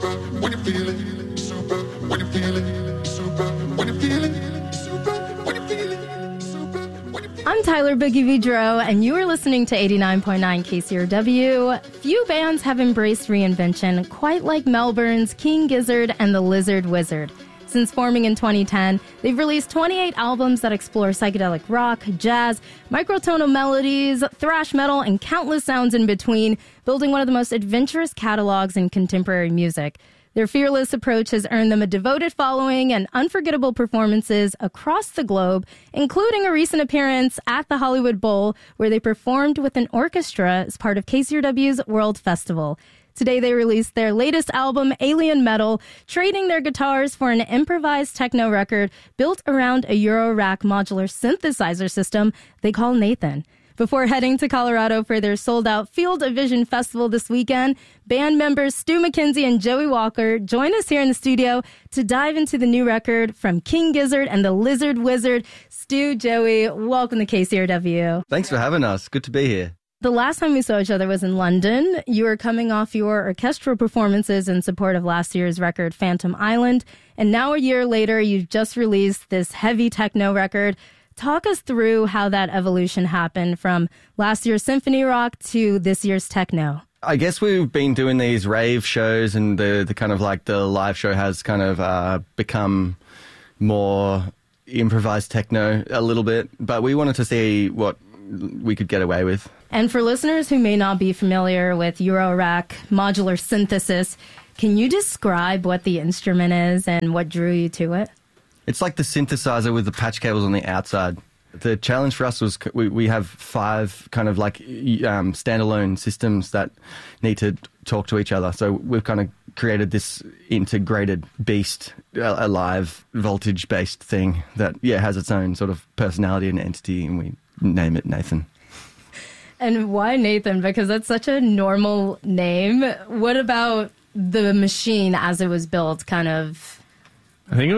When you feel it, super. When you feel it, super. When you feel it, super. When you feel it, super. When you feel it. I'm Tyler Boogie Vidro, and you are listening to 89.9 KCRW. Few bands have embraced reinvention quite like Melbourne's King Gizzard and the Lizard Wizard. Since forming in 2010, they've released 28 albums that explore psychedelic rock, jazz, microtonal melodies, thrash metal, and countless sounds in between, building one of the most adventurous catalogs in contemporary music. Their fearless approach has earned them a devoted following and unforgettable performances across the globe, including a recent appearance at the Hollywood Bowl, where they performed with an orchestra as part of KCRW's World Festival. Today, they released their latest album, Alien Metal, trading their guitars for an improvised techno record built around a Eurorack modular synthesizer system they call Nathan. Before heading to Colorado for their sold-out Field of Vision Festival this weekend, band members Stu McKenzie and Joey Walker join us here in the studio to dive into the new record from King Gizzard and the Lizard Wizard. Stu, Joey, welcome to KCRW. Thanks for having us. Good to be here. The last time we saw each other was in London. You were coming off your orchestral performances in support of last year's record, Phantom Island. And now a year later, you've just released this heavy techno record. Talk us through how that evolution happened from last year's symphony rock to this year's techno. I guess we've been doing these rave shows, and the kind of like the live show has kind of become more improvised techno a little bit. But we wanted to see what we could get away with. And for listeners who may not be familiar with Eurorack modular synthesis, can you describe what the instrument is and what drew you to it? It's like the synthesizer with the patch cables on the outside. The challenge for us was we have 5 kind of like standalone systems that need to talk to each other. So we've kind of created this integrated beast, a live voltage-based thing that, has its own sort of personality and entity, and we name it Nathan. And why Nathan? Because that's such a normal name. What about the machine as it was built kind of? I think it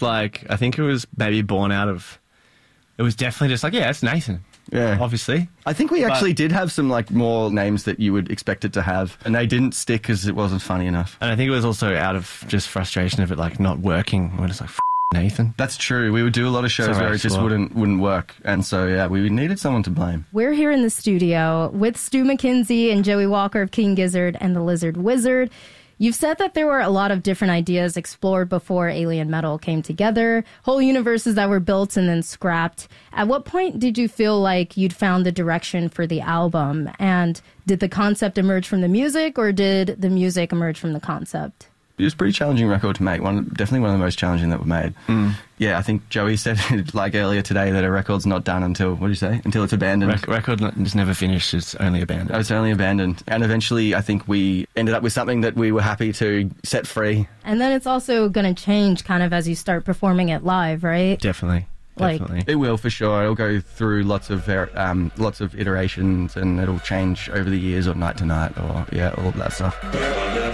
was maybe born out of, it was definitely just like, it's Nathan. Yeah. Obviously. I think we actually did have some like more names that you would expect it to have, and they didn't stick because it wasn't funny enough. And I think it was also out of just frustration of it like not working. We're just like, Nathan. That's true. We would do a lot of shows where it just wouldn't work. And so, we needed someone to blame. We're here in the studio with Stu McKenzie and Joey Walker of King Gizzard and the Lizard Wizard. You've said that there were a lot of different ideas explored before Alien Metal came together, whole universes that were built and then scrapped. At what point did you feel like you'd found the direction for the album? And did the concept emerge from the music, or did the music emerge from the concept? It was a pretty challenging record to make. Definitely one of the most challenging that we made. Yeah, I think Joey said like earlier today that a record's not done until, what did you say? Until it's abandoned. Record is never finished, it's only abandoned. Oh, it's only abandoned. And eventually I think we ended up with something that we were happy to set free. And then it's also going to change kind of as you start performing it live, right? Definitely. It will, for sure. It'll go through lots of iterations, and it'll change over the years or night to night, or all of that stuff.